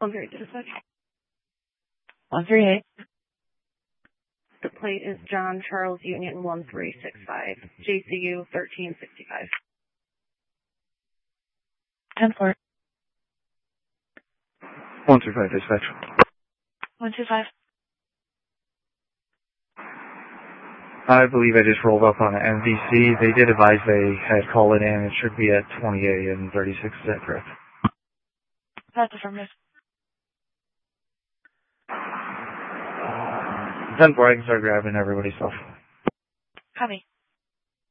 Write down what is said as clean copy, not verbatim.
138 dispatch. 138. The plate is John Charles Union 1365, JCU 1365. 10-4. 135 dispatch. 125. I believe I just rolled up on an MVC. They did advise they had called it in. It should be at 28 and 36. Is that correct? That's affirmative. 10-4, I can start grabbing everybody's stuff. Copy.